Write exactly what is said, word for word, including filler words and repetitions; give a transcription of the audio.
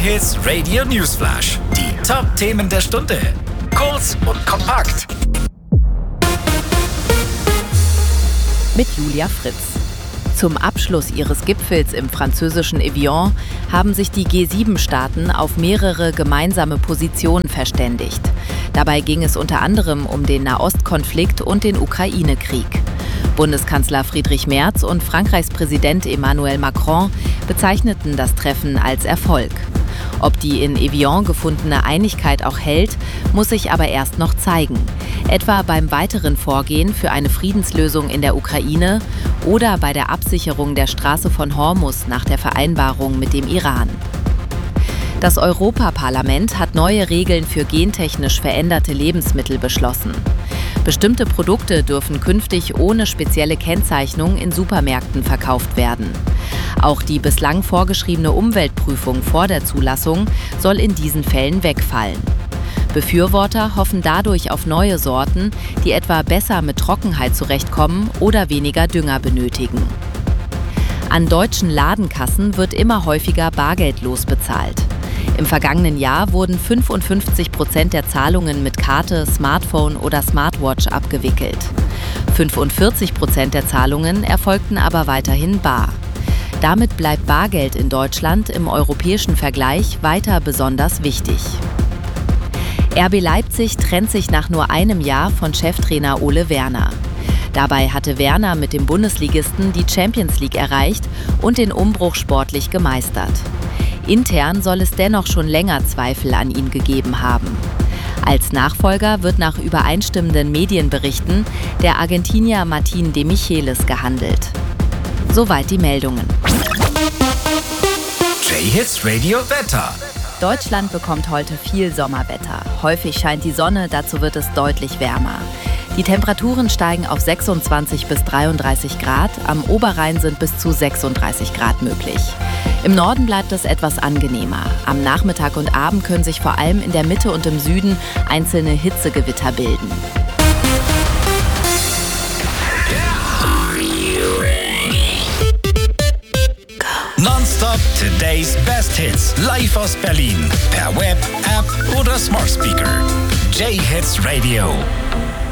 J-Hits Radio Newsflash. Die Top-Themen der Stunde. Kurz und kompakt. Mit Julia Fritz. Zum Abschluss ihres Gipfels im französischen Evian haben sich die G sieben Staaten auf mehrere gemeinsame Positionen verständigt. Dabei ging es unter anderem um den Nahostkonflikt und den Ukraine-Krieg. Bundeskanzler Friedrich Merz und Frankreichs Präsident Emmanuel Macron bezeichneten das Treffen als Erfolg. Ob die in Evian gefundene Einigkeit auch hält, muss sich aber erst noch zeigen. Etwa beim weiteren Vorgehen für eine Friedenslösung in der Ukraine oder bei der Absicherung der Straße von Hormuz nach der Vereinbarung mit dem Iran. Das Europaparlament hat neue Regeln für gentechnisch veränderte Lebensmittel beschlossen. Bestimmte Produkte dürfen künftig ohne spezielle Kennzeichnung in Supermärkten verkauft werden. Auch die bislang vorgeschriebene Umweltprüfung vor der Zulassung soll in diesen Fällen wegfallen. Befürworter hoffen dadurch auf neue Sorten, die etwa besser mit Trockenheit zurechtkommen oder weniger Dünger benötigen. An deutschen Ladenkassen wird immer häufiger bargeldlos bezahlt. Im vergangenen Jahr wurden fünfundfünfzig Prozent der Zahlungen mit Karte, Smartphone oder Smartwatch abgewickelt. fünfundvierzig Prozent der Zahlungen erfolgten aber weiterhin bar. Damit bleibt Bargeld in Deutschland im europäischen Vergleich weiter besonders wichtig. R B Leipzig trennt sich nach nur einem Jahr von Cheftrainer Ole Werner. Dabei hatte Werner mit dem Bundesligisten die Champions League erreicht und den Umbruch sportlich gemeistert. Intern soll es dennoch schon länger Zweifel an ihn gegeben haben. Als Nachfolger wird nach übereinstimmenden Medienberichten der Argentinier Martín de Michelis gehandelt. Soweit die Meldungen. J-Hits Radio Wetter. Deutschland bekommt heute viel Sommerwetter. Häufig scheint die Sonne, dazu wird es deutlich wärmer. Die Temperaturen steigen auf sechsundzwanzig bis dreiunddreißig Grad, am Oberrhein sind bis zu sechsunddreißig Grad möglich. Im Norden bleibt es etwas angenehmer. Am Nachmittag und Abend können sich vor allem in der Mitte und im Süden einzelne Hitzegewitter bilden. Nonstop Today's Best Hits. Live aus Berlin. Per Web, App oder Smart Speaker. J-Hits Radio.